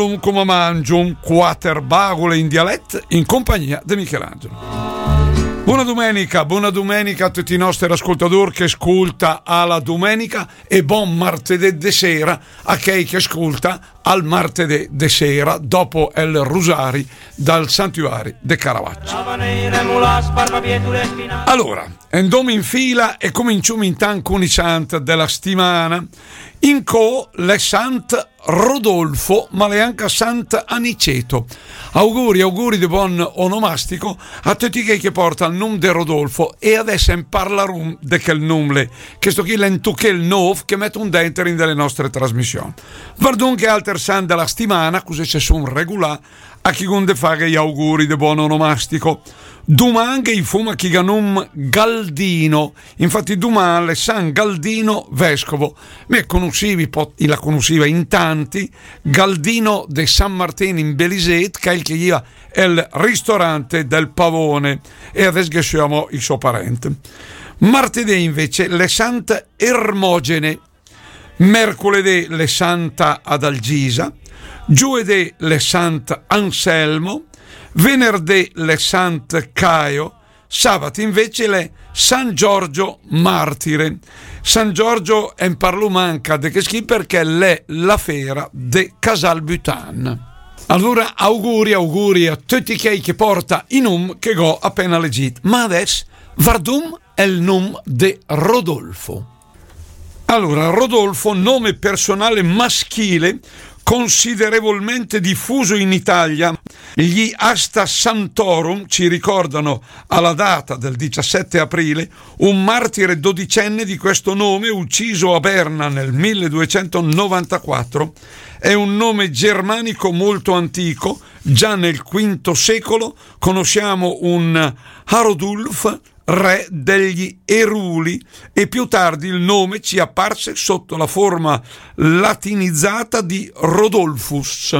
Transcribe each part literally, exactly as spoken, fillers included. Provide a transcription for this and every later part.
Ballum come mangium, quater bagole in dialetto in compagnia di Michelangelo. Buona domenica, buona domenica a tutti i nostri ascoltatori che ascolta alla domenica e buon martedì de sera a chi che ascolta al martedì de sera dopo il Rosari dal Santuario de Caravaggio. Allora, andiamo in fila e cominciamo intanto con i sant della settimana. In co le Sant Rodolfo, ma le anche Sant Aniceto. Auguri, auguri di buon onomastico a tutti che, che porta il nome di Rodolfo e adesso in parlarum de quel nome, che sto chi l'entu che il nov che mette un dentro in delle nostre trasmissioni. Vardun che alter sant della settimana, così se sono regolà, a chi gunde fare gli auguri di buon onomastico. Dumanghe i fuma chi ganum Galdino, infatti Duman le San Galdino vescovo, me conoscivi, la conosciva in tanti, Galdino de San Martino in Beliset, che è il che iva il ristorante del Pavone, e adesso che siamo il suo parente. Martedì invece le Santa Ermogene, mercoledì le Santa Adalgisa, giovedì le Santa Anselmo, venerdì le Sant Caio, sabato invece le San Giorgio Martire. San Giorgio è in parlo manca de che schi perché è la fera de Casalbutan. Allora auguri, auguri a tutti quelli che porta i num che go appena leggit. Ma adesso Vardum è il num de Rodolfo. Allora, Rodolfo, nome personale maschile considerevolmente diffuso in Italia. Gli Asta Santorum ci ricordano alla data del diciassette aprile un martire dodicenne di questo nome ucciso a Berna nel milleduecentonovantaquattro. È un nome germanico molto antico, già nel quinto secolo conosciamo un Harodulf, re degli Eruli, e più tardi il nome ci apparse sotto la forma latinizzata di Rodolfus.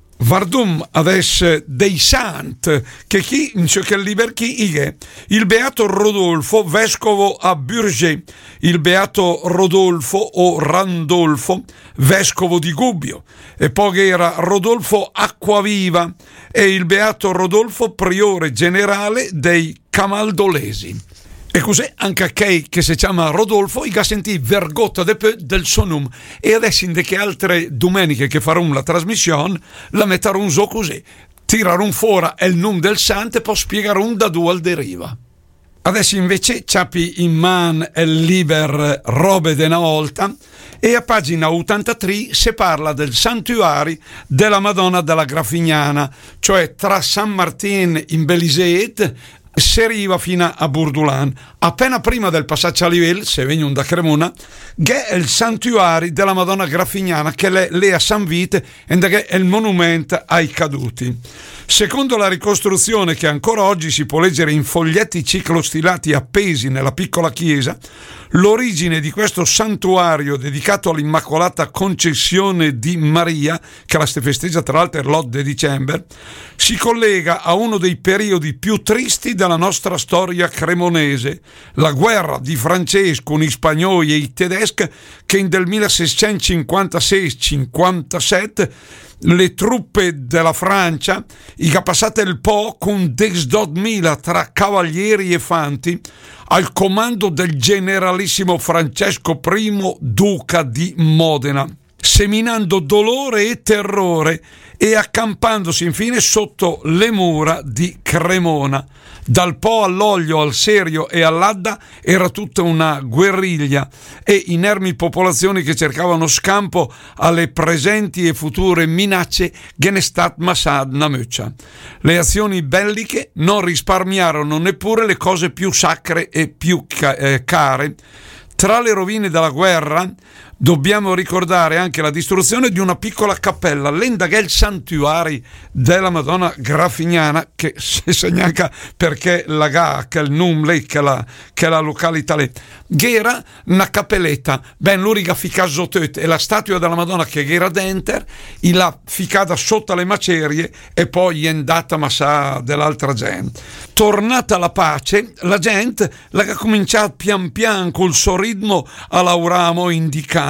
Vardum adesso dei sant, che chi in ciò che liber chi è il beato Rodolfo, vescovo a Bourget, il beato Rodolfo o Randolfo, vescovo di Gubbio, e poi era Rodolfo Acquaviva e il beato Rodolfo, priore generale dei Camaldolesi. E così anche a chi che si chiama Rodolfo i sentì vergotta de peu del suo nome, e adesso in de che altre domeniche che farò la trasmissione la metterò un so così, tirare fuori il nome del santo e poi spiegare un da due al deriva. Adesso invece ciapi in man il liber robe de una volta, e a pagina ottantatré si parla del santuario della Madonna della Grafignana, cioè tra San Martin in Beliset si arriva fino a Burdulan, appena prima del passaggio a livello, se vengono da Cremona, che è il santuario della Madonna Grafignana, che è lì a San Vite, e che è il monumento ai caduti. Secondo la ricostruzione che ancora oggi si può leggere in foglietti ciclostilati appesi nella piccola chiesa, l'origine di questo santuario dedicato all'Immacolata Concezione di Maria, che la si festeggia tra l'altro l'otto di dicembre, si collega a uno dei periodi più tristi della nostra storia cremonese, la guerra di Francesco con i spagnoli e i tedeschi, che nel milleseicentocinquantasei cinquantasette le truppe della Francia, i che passate il po' con dodicimila tra cavalieri e fanti, al comando del generalissimo Francesco I, duca di Modena, seminando dolore e terrore e accampandosi infine sotto le mura di Cremona. Dal Po all'Oglio, al Serio e all'Adda era tutta una guerriglia e inermi popolazioni che cercavano scampo alle presenti e future minacce Genestat Massad Namuccia. Le azioni belliche non risparmiarono neppure le cose più sacre e più ca- eh, care. Tra le rovine della guerra dobbiamo ricordare anche la distruzione di una piccola cappella, l'enda che è il santuario della Madonna Grafignana, che si segnaca perché la ga, che è il num lì, che è la, che è la località lì, che era una cappelletta, ben l'uriga ficaso tot, e la statua della Madonna che era dentro, e la ficata sotto le macerie, e poi è andata massa dell'altra gente. Tornata la pace, la gente la ha cominciato pian pian col suo ritmo a lauramo indicando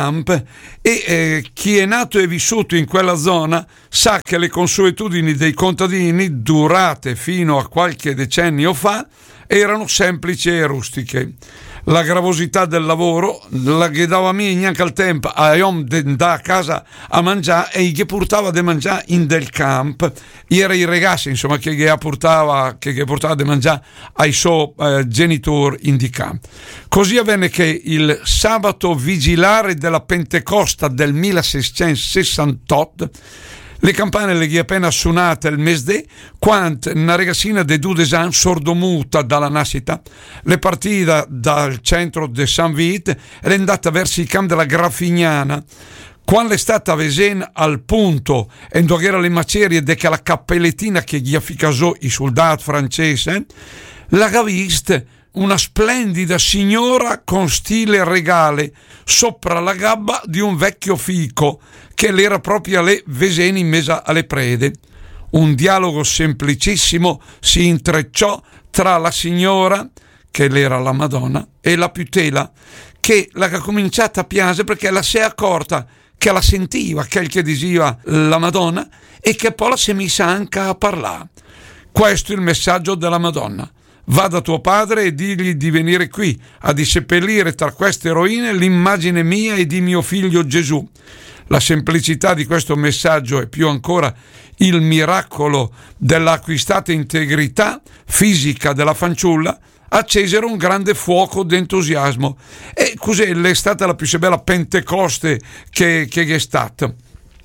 camp e eh, chi è nato e vissuto in quella zona sa che le consuetudini dei contadini, durate fino a qualche decennio fa, erano semplici e rustiche. La gravosità del lavoro la che dava mia neanche al tempo a hom da a casa a mangiare e che portava da mangiare in del camp era i ragazzi insomma che che portava che, che portava da mangiare ai suoi eh, genitori in di camp. Così avvenne che il sabato vigilare della Pentecosta del milleseicentosessantotto le campane le appena suonate il mese quando una ragazzina de due anni sordomuta dalla nascita le partita dal centro di San Vito ed è andata verso il campo della Grafignana quando è stata vesen al punto e dove era le macerie de che la cappellettina che gli afficasò i soldati francesi la vista una splendida signora con stile regale sopra la gabba di un vecchio fico che l'era proprio alle veseni in mesa alle prede. Un dialogo semplicissimo si intrecciò tra la signora, che l'era la Madonna, e la putela, che l'ha cominciata a piangere perché la si è accorta che la sentiva quel che diceva la Madonna e che poi la si è messa anche a parlare. Questo è il messaggio della Madonna. Va da tuo padre e digli di venire qui a disseppellire tra queste eroine l'immagine mia e di mio figlio Gesù. La semplicità di questo messaggio e più ancora il miracolo dell'acquistata integrità fisica della fanciulla accesero un grande fuoco d'entusiasmo. E cos'è è stata la più bella Pentecoste che, che è stata.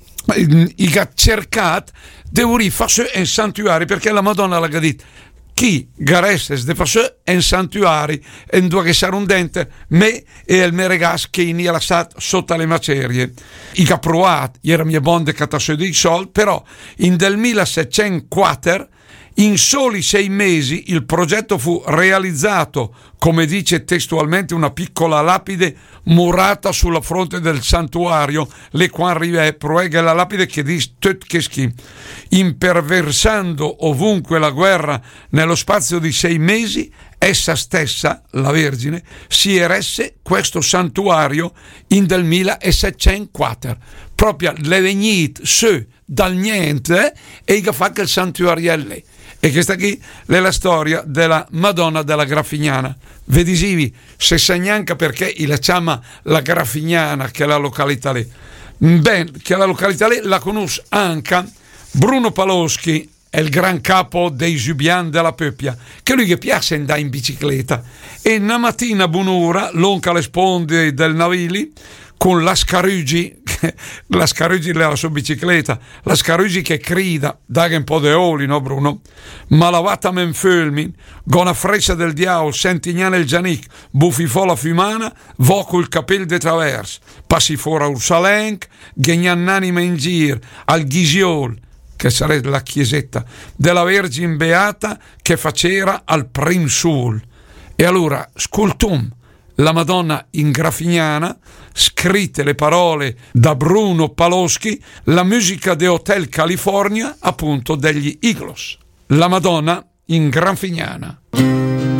I ha cercato di rifare un santuario perché la Madonna l'ha detto chi garesses de facè un santuari e non deve essere un dente me e il mio ragazzo che in era stato sotto le macerie i ha provato era mia bonde catasse dei soldi però in del millesettecentoquattro in soli sei mesi il progetto fu realizzato come dice testualmente una piccola lapide murata sulla fronte del santuario le quan arriva proega la lapide che dice tut che schifo imperversando ovunque la guerra nello spazio di sei mesi essa stessa la Vergine si eresse questo santuario in del millesettecentoquattro proprio le vegnit su dal niente eh, e che fa che il santuario è lì. E questa qui è la storia della Madonna della Grafignana. Vedisivi, se sa neanche perché la chiama la Grafignana, che è la località lì. Ben, che la località lì la conosce anche Bruno Paloschi, è il gran capo dei Jubian della Peppia, che lui che piace andare in bicicletta. E una mattina buon'ora, l'onca le sponde del Navili, con la Scarugi, la Scarugi era la sua bicicletta, la Scarugi che crida, dà un po' di oli, no Bruno? Ma lavata men filmin, gona freccia del diavolo, sentignane il gianic, bufifò la fumana, voco il capel de travers, passi fuori a Ursalenc, ghegnannanima in gir, al Ghisiol, che sarebbe la chiesetta, della Vergine Beata che faceva al Prim Sul. E allora, scultum, la Madonna in Grafignana, scritte le parole da Bruno Paloschi, la musica de Hotel California, appunto degli Eagles. La Madonna in Grafignana.